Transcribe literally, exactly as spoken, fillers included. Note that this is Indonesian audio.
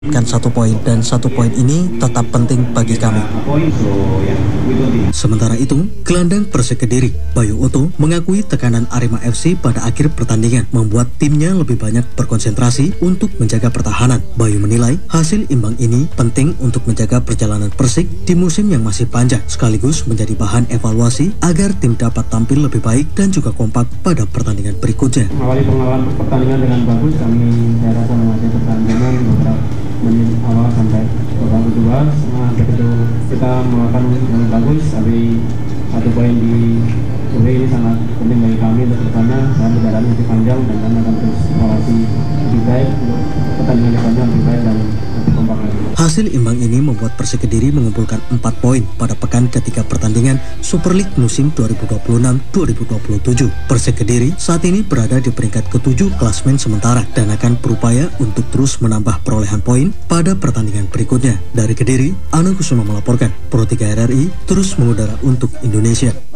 Kan satu poin dan satu poin ini tetap penting bagi kami. Sementara itu, gelandang Persik Kediri, Bayu Oto, mengakui tekanan Arema F C pada akhir pertandingan membuat timnya lebih banyak berkonsentrasi untuk menjaga pertahanan. Bayu menilai hasil imbang ini penting untuk menjaga perjalanan Persik di musim yang masih panjang, sekaligus menjadi bahan evaluasi agar tim dapat tampil lebih baik dan juga kompak pada pertandingan berikutnya. Awali pengalaman pertandingan dengan bagus, kami saya rasa menguasai pertandingan beberapa menit awal sampai babak kedua. Nah, begitu kita melakukan yang bagus, tapi satu poin di sore ini sangat penting bagi kami untuk kedepannya. Saya perjalanan masih panjang dan kami akan terus mengawasi lebih baik untuk pertandingan depannya lebih baik dan lebih kompak lagi. Hasil imbang ini membuat Persik Kediri mengumpulkan empat poin pada pekan ketiga pertandingan Super League musim dua ribu dua puluh enam dua ribu dua puluh tujuh. Persik Kediri saat ini berada di peringkat ketujuh klasmen sementara dan akan berupaya untuk terus menambah perolehan poin pada pertandingan berikutnya. Dari Kediri, Ana Kusuma melaporkan. Pro tiga R R I terus mengudara untuk Indonesia.